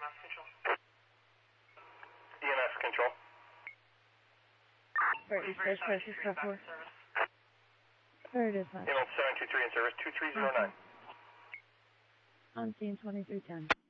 EMS control. For East Coast Crisis 4. Where it is, man. Ambulance 723 in service, 2309. On scene 2310.